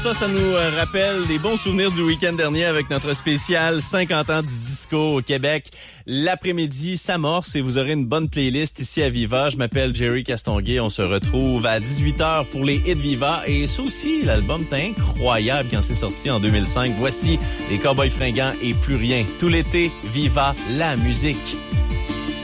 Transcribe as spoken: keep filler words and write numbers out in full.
ça, ça nous rappelle des bons souvenirs du week-end dernier avec notre spécial cinquante ans du disco au Québec. L'après-midi s'amorce et vous aurez une bonne playlist ici à Viva. Je m'appelle Jerry Castonguay. On se retrouve à dix-huit heures pour les hits Viva. Et ça aussi, l'album est incroyable quand c'est sorti en deux mille cinq. Voici les Cowboys fringants et plus rien. Tout l'été, Viva la musique.